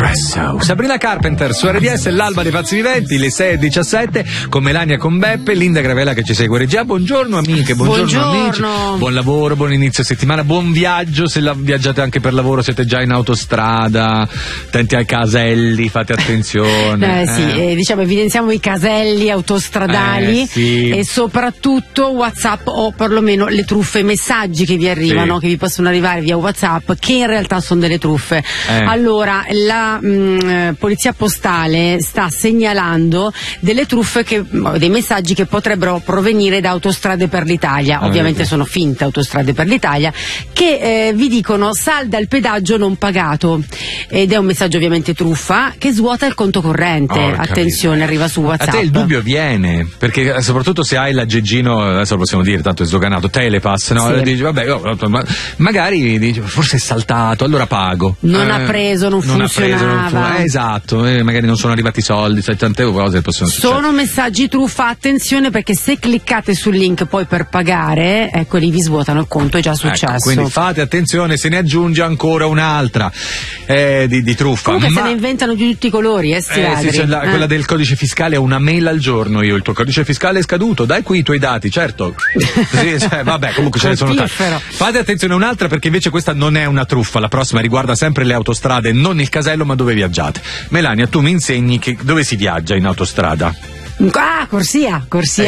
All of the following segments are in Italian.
Espresso. Sabrina Carpenter su RDS, l'alba dei pazzi viventi, le 6:17 con Melania, con Beppe, Linda Gravella che ci segue regia. Buongiorno amiche, buongiorno amici. Buon lavoro, buon inizio settimana, buon viaggio. Se viaggiate anche per lavoro, siete già in autostrada, attenti ai caselli, fate attenzione. Sì, diciamo evidenziamo i caselli autostradali sì. E soprattutto WhatsApp, o perlomeno le truffe, i messaggi che vi arrivano, che vi possono arrivare via WhatsApp, che in realtà sono delle truffe. Allora, la polizia postale sta segnalando delle truffe, dei messaggi che potrebbero provenire da Autostrade per l'Italia, ovviamente sono finte Autostrade per l'Italia, che vi dicono salda il pedaggio non pagato, ed è un messaggio ovviamente truffa che svuota il conto corrente. Attenzione, arriva su WhatsApp. A te il dubbio viene, perché soprattutto se hai l'aggeggino, adesso lo possiamo dire, tanto è sdoganato, Telepass, no? Sì. Dici vabbè, magari dici forse è saltato, allora pago. Non ha preso, non funzionava. Esatto, magari non sono arrivati i soldi, sai, tante cose possono succedere. Sono messaggi truffa, attenzione, perché se cliccate sul link poi per pagare, ecco lì vi svuotano il conto, è già successo. Quindi fate attenzione, se ne aggiunge ancora un'altra di truffa. Comunque se ne inventano di tutti i colori, quella del codice fiscale è una mail al giorno. Il tuo codice fiscale è scaduto, dai qui i tuoi dati, certo. Vabbè, comunque ce ne sono tanti. Fate attenzione a un'altra, perché invece questa non è una truffa, la prossima riguarda sempre le autostrade, non il casello ma dove viaggiate. Melania, tu mi insegni dove si viaggia in autostrada. Corsia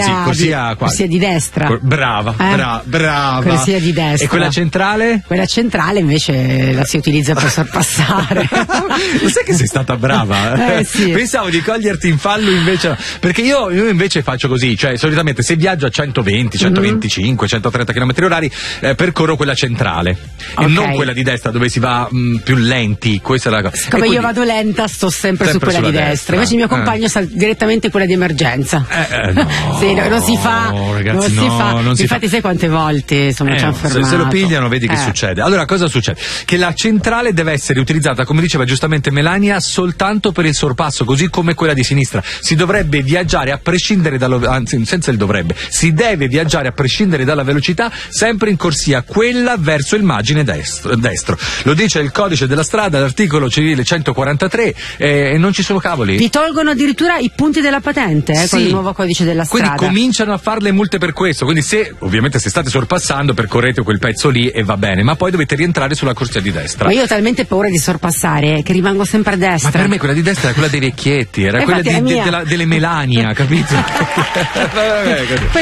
di destra. Brava. Corsia di destra. E quella centrale? Quella centrale invece la si utilizza per sorpassare. Lo sai che sei stata brava? Sì. Pensavo di coglierti in fallo, invece perché io invece faccio così, cioè solitamente se viaggio a 120, 125, 130 km/h percorro quella centrale e non quella di destra dove si va più lenti. Questa è la cosa. Come io vado lenta, sto sempre su quella di destra. Invece il mio compagno sta direttamente in quella di emergenza. No, sì, non si fa, ragazzi, non si fa. Infatti sai quante volte insomma ci hanno fermato. Se lo pigliano vedi che succede. Allora cosa succede? Che la centrale deve essere utilizzata, come diceva giustamente Melania, soltanto per il sorpasso, così come quella di sinistra. Si dovrebbe viaggiare a prescindere anzi senza il dovrebbe, si deve viaggiare a prescindere dalla velocità, sempre in corsia, quella verso il margine destro. Lo dice il codice della strada, l'articolo civile 143, e non ci sono cavoli. Vi tolgono addirittura i punti della patente con il nuovo codice della strada. Quindi cominciano a fare le multe per questo. Quindi ovviamente se state sorpassando, percorrete quel pezzo lì e va bene, ma poi dovete rientrare sulla corsia di destra. Ma io ho talmente paura di sorpassare che rimango sempre a destra. Ma per me quella di destra era quella dei vecchietti, era quella delle Melania, capito?